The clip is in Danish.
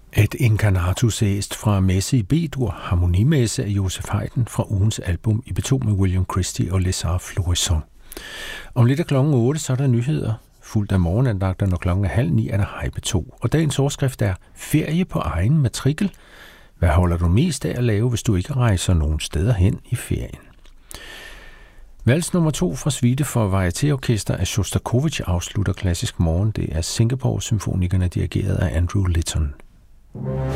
Et incarnatus est fra messe i B-dur, harmonimesse af Josef Haydn fra ugens album i B2 med William Christie og Les Arts Florissants. Om lidt af klokken 8, så er der nyheder, fuldt af morgenandagten, og klokken 8:30 er der Hej B2. Og dagens overskrift er ferie på egen matrikel. Hvad holder du mest af at lave, hvis du ikke rejser nogen steder hen i ferien? Vals nummer 2 fra suite for varietéorkester af Sjostakovitj afslutter klassisk morgen. Det er Singapore Symfonikerne dirigeret af Andrew Litton.